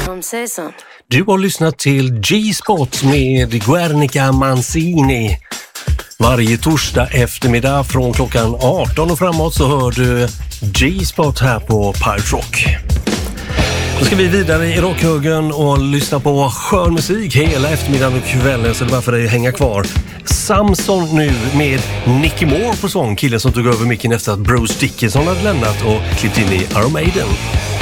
Du har lyssnat till G-spot med Guernica Mancini. Varje torsdag eftermiddag från klockan 18 och framåt så hör du G-spot här på Pirate Rock. Då ska vi vidare i rockhögen och lyssna på skön musik hela eftermiddagen och kvällen, så det är bara för dig att hänga kvar. Samson nu med Nicky Moore på sång, killen som tog över micken efter att Bruce Dickinson hade lämnat och klippt in i Iron Maiden.